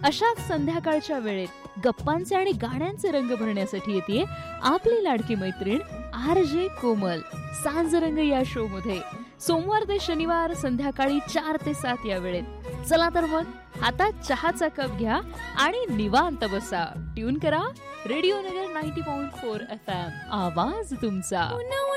अशाच संध्याकाळच्या वेळेत गप्पांचे आणि गाण्यांचे रंग भरण्यासाठी येते आपली लाडकी मैत्रीण RJ कोमल. सांजरंग या शो मध्ये सोमवार ते शनिवार संध्याकाळी 4 ते 7 या वेळेत. चला तर मग हातात चहाचा कप घ्या आणि निवांत बसा. ट्यून करा रेडिओ नगर 90.4 FM. आवाज तुमचा.